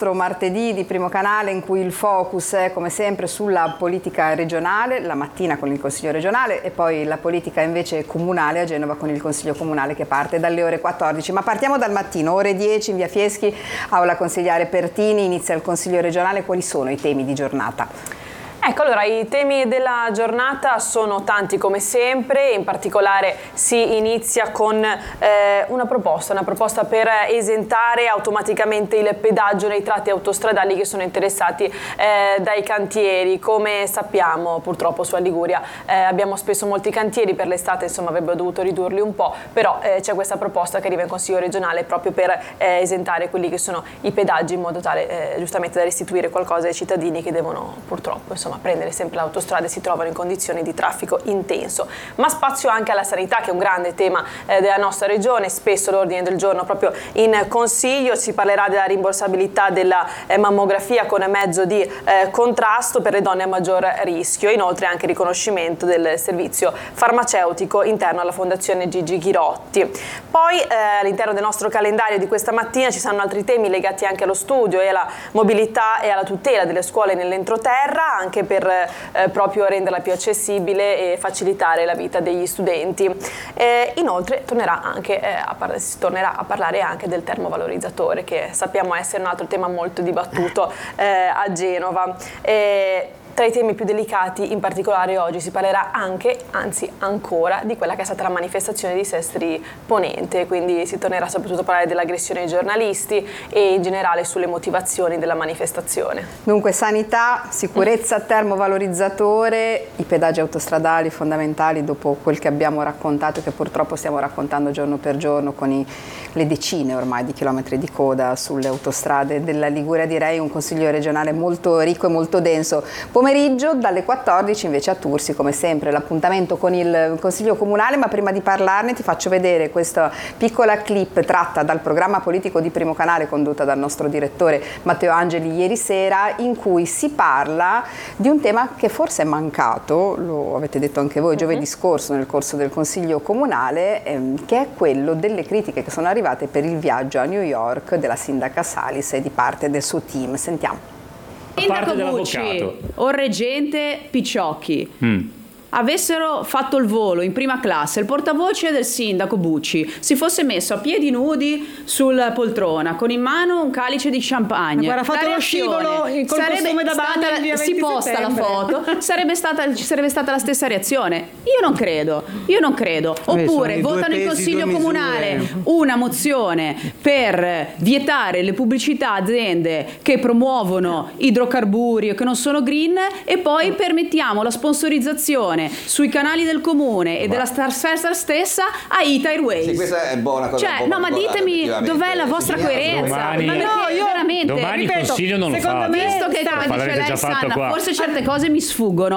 nostro martedì di Primo Canale, in cui il focus è come sempre sulla politica regionale, la mattina con il Consiglio regionale e poi la politica invece comunale a Genova con il Consiglio comunale che parte dalle ore 14. Ma partiamo dal mattino, ore 10 in via Fieschi, aula consigliare Pertini, inizia il Consiglio regionale. Quali sono i temi di giornata? Ecco, allora i temi della giornata sono tanti come sempre, in particolare si inizia con una proposta per esentare automaticamente il pedaggio nei tratti autostradali che sono interessati dai cantieri. Come sappiamo, purtroppo sulla Liguria abbiamo spesso molti cantieri, per l'estate insomma avrebbero dovuto ridurli un po', però c'è questa proposta che arriva in Consiglio regionale proprio per esentare quelli che sono i pedaggi, in modo tale giustamente da restituire qualcosa ai cittadini che devono purtroppo insomma prendere sempre l'autostrada e si trovano in condizioni di traffico intenso. Ma spazio anche alla sanità, che è un grande tema della nostra regione, spesso l'ordine del giorno proprio in Consiglio. Si parlerà della rimborsabilità della mammografia con mezzo di contrasto per le donne a maggior rischio, inoltre anche riconoscimento del servizio farmaceutico interno alla Fondazione Gigi Ghirotti. Poi all'interno del nostro calendario di questa mattina ci saranno altri temi legati anche allo studio e alla mobilità e alla tutela delle scuole nell'entroterra, anche per proprio renderla più accessibile e facilitare la vita degli studenti. Inoltre si tornerà a parlare anche del termovalorizzatore, che sappiamo essere un altro tema molto dibattuto a Genova. Tra i temi più delicati, in particolare oggi si parlerà anche, anzi ancora, di quella che è stata la manifestazione di Sestri Ponente, quindi si tornerà soprattutto a parlare dell'aggressione ai giornalisti e in generale sulle motivazioni della manifestazione. Dunque sanità, sicurezza, termovalorizzatore, i pedaggi autostradali fondamentali dopo quel che abbiamo raccontato e che purtroppo stiamo raccontando giorno per giorno con le decine ormai di chilometri di coda sulle autostrade della Liguria. Direi un Consiglio regionale molto ricco e molto denso. Pomeriggio dalle 14 invece a Tursi, come sempre, l'appuntamento con il Consiglio Comunale, ma prima di parlarne ti faccio vedere questa piccola clip tratta dal programma politico di Primo Canale condotta dal nostro direttore Matteo Angeli ieri sera, in cui si parla di un tema che forse è mancato, lo avete detto anche voi giovedì scorso nel corso del Consiglio Comunale, che è quello delle critiche che sono arrivate per il viaggio a New York della sindaca Salis e di parte del suo team. Sentiamo. Sindaco Bucci o reggente Picciocchi avessero fatto il volo in prima classe, il portavoce del sindaco Bucci si fosse messo a piedi nudi sulla poltrona con in mano un calice di champagne, guarda, fatto lo scivolo col costume da bagno, si posta la foto, sarebbe stata la stessa reazione. Io non credo. Oppure votano in Consiglio Comunale una mozione per vietare le pubblicità a aziende che promuovono idrocarburi o che non sono green, e poi permettiamo la sponsorizzazione sui canali del comune e della Star stessa a Ita Airways. Sì, questa è buona cosa. Cioè, no, ma ditemi dov'è la vostra coerenza? Io veramente, domani il Consiglio non lo fa. Visto che come dice lei Sanna, forse certe cose mi sfuggono.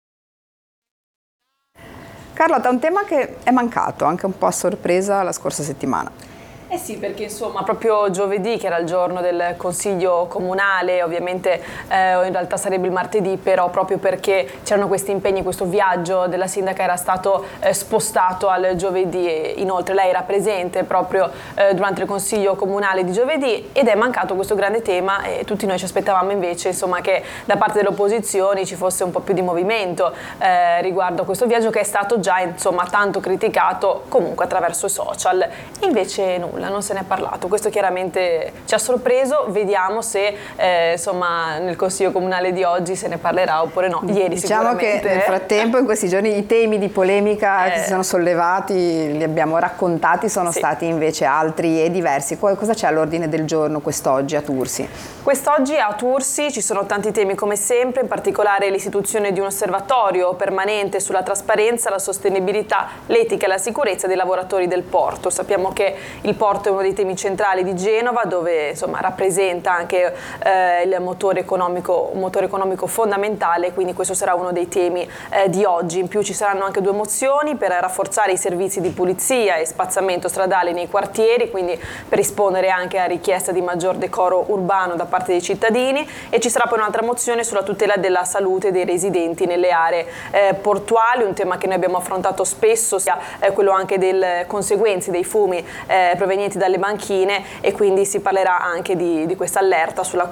Carlotta, un tema che è mancato anche un po' a sorpresa la scorsa settimana. Eh sì, perché insomma proprio giovedì, che era il giorno del Consiglio Comunale, ovviamente in realtà sarebbe il martedì, però proprio perché c'erano questi impegni, questo viaggio della sindaca era stato spostato al giovedì, e inoltre lei era presente proprio durante il Consiglio Comunale di giovedì, ed è mancato questo grande tema, e tutti noi ci aspettavamo invece insomma che da parte delle opposizioni ci fosse un po' più di movimento riguardo a questo viaggio, che è stato già insomma tanto criticato comunque attraverso i social. Invece nulla, non se ne è parlato. Questo chiaramente ci ha sorpreso, vediamo se insomma nel Consiglio Comunale di oggi se ne parlerà oppure no. Ieri diciamo che nel frattempo in questi giorni i temi di polemica che si sono sollevati, li abbiamo raccontati, sono stati invece altri e diversi. Cosa c'è all'ordine del giorno quest'oggi a Tursi? Quest'oggi a Tursi ci sono tanti temi come sempre, in particolare l'istituzione di un osservatorio permanente sulla trasparenza, la sostenibilità, l'etica e la sicurezza dei lavoratori del porto. Sappiamo che il porto è uno dei temi centrali di Genova, dove insomma rappresenta anche il motore economico fondamentale, quindi questo sarà uno dei temi di oggi. In più ci saranno anche 2 mozioni per rafforzare i servizi di pulizia e spazzamento stradale nei quartieri, quindi per rispondere anche a richiesta di maggior decoro urbano da parte dei cittadini, e ci sarà poi un'altra mozione sulla tutela della salute dei residenti nelle aree portuali, un tema che noi abbiamo affrontato spesso, sia quello anche delle conseguenze dei fumi provenienti dalle banchine, e quindi si parlerà anche di questa allerta sulla